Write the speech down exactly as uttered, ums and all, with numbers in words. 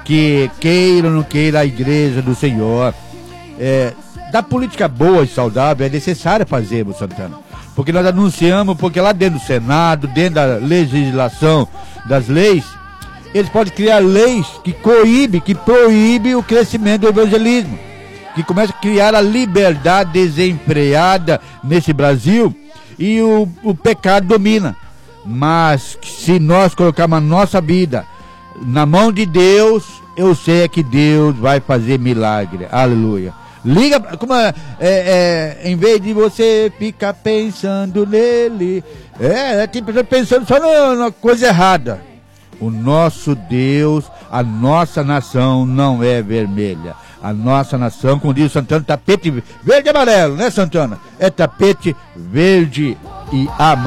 que queira ou não queira a igreja do Senhor, é, da política boa e saudável é necessário fazermos, Santana. Porque nós anunciamos, porque lá dentro do Senado, dentro da legislação das leis, eles podem criar leis que coíbe, que proíbe o crescimento do evangelismo, que começa a criar a liberdade desenfreada nesse Brasil e o, o pecado domina. Mas se nós colocarmos a nossa vida na mão de Deus, eu sei que Deus vai fazer milagre. Aleluia. Liga, como é, é, é, em vez de você ficar pensando nele, é, é tipo pensando só na, na coisa errada. O nosso Deus, a nossa nação não é vermelha. A nossa nação, como diz o Santana, tapete verde e amarelo, né, Santana? É tapete verde e amarelo.